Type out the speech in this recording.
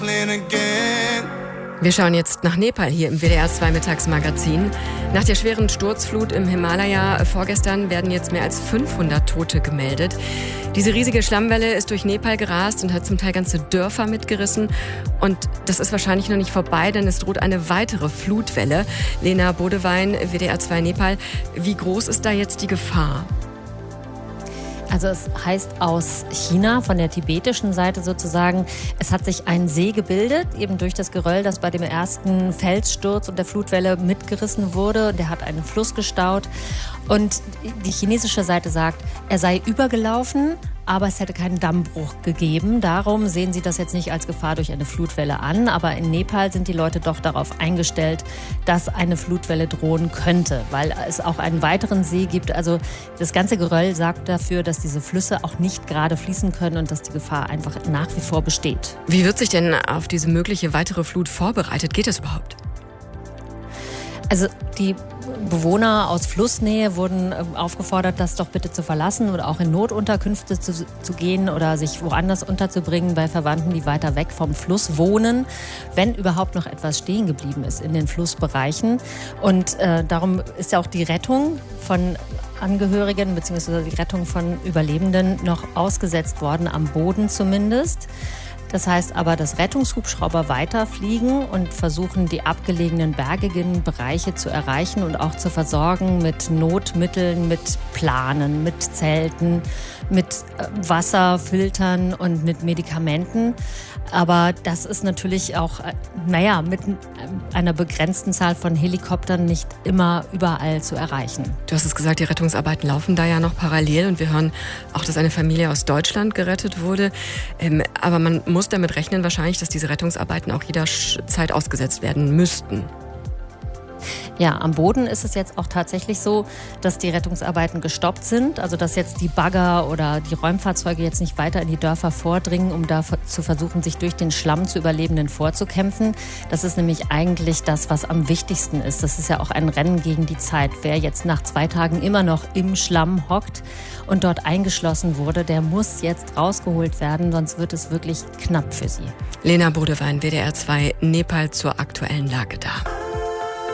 Wir schauen jetzt nach Nepal hier im WDR 2 Mittagsmagazin. Nach der schweren Sturzflut im Himalaya vorgestern werden jetzt mehr als 500 Tote gemeldet. Diese riesige Schlammwelle ist durch Nepal gerast und hat zum Teil ganze Dörfer mitgerissen. Und das ist wahrscheinlich noch nicht vorbei, denn es droht eine weitere Flutwelle. Lena Bodewein, WDR 2 Nepal. Wie groß ist da jetzt die Gefahr? Also es heißt aus China, von der tibetischen Seite sozusagen, es hat sich ein See gebildet, eben durch das Geröll, das bei dem ersten Felssturz und der Flutwelle mitgerissen wurde. Der hat einen Fluss gestaut. Und die chinesische Seite sagt, er sei übergelaufen, aber es hätte keinen Dammbruch gegeben. Darum sehen sie das jetzt nicht als Gefahr durch eine Flutwelle an. Aber in Nepal sind die Leute doch darauf eingestellt, dass eine Flutwelle drohen könnte, weil es auch einen weiteren See gibt. Also das ganze Geröll sorgt dafür, dass diese Flüsse auch nicht gerade fließen können und dass die Gefahr einfach nach wie vor besteht. Wie wird sich denn auf diese mögliche weitere Flut vorbereitet? Geht das überhaupt? Also die Bewohner aus Flussnähe wurden aufgefordert, das doch bitte zu verlassen oder auch in Notunterkünfte zu gehen oder sich woanders unterzubringen bei Verwandten, die weiter weg vom Fluss wohnen, wenn überhaupt noch etwas stehen geblieben ist in den Flussbereichen. Und darum ist ja auch die Rettung von Angehörigen bzw. die Rettung von Überlebenden noch ausgesetzt worden, am Boden zumindest. Das heißt aber, dass Rettungshubschrauber weiterfliegen und versuchen, die abgelegenen bergigen Bereiche zu erreichen und auch zu versorgen mit Notmitteln, mit Planen, mit Zelten, mit Wasserfiltern und mit Medikamenten. Aber das ist natürlich auch, mit einer begrenzten Zahl von Helikoptern nicht immer überall zu erreichen. Du hast es gesagt, die Rettungsarbeiten laufen da ja noch parallel und wir hören auch, dass eine Familie aus Deutschland gerettet wurde. Aber man muss damit rechnen wahrscheinlich, dass diese Rettungsarbeiten auch jederzeit ausgesetzt werden müssten. Ja, am Boden ist es jetzt auch tatsächlich so, dass die Rettungsarbeiten gestoppt sind. Also dass jetzt die Bagger oder die Räumfahrzeuge jetzt nicht weiter in die Dörfer vordringen, um da zu versuchen, sich durch den Schlamm zu Überlebenden vorzukämpfen. Das ist nämlich eigentlich das, was am wichtigsten ist. Das ist ja auch ein Rennen gegen die Zeit. Wer jetzt nach 2 Tagen immer noch im Schlamm hockt und dort eingeschlossen wurde, der muss jetzt rausgeholt werden, sonst wird es wirklich knapp für sie. Lena Bodewein, WDR 2 Nepal zur aktuellen Lage da.